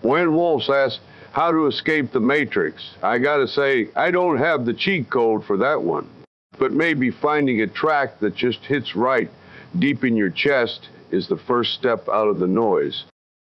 When Wolfs asks how to escape the Matrix, I gotta say, I don't have the cheat code for that one. But maybe finding a track that just hits right deep in your chest is the first step out of the noise.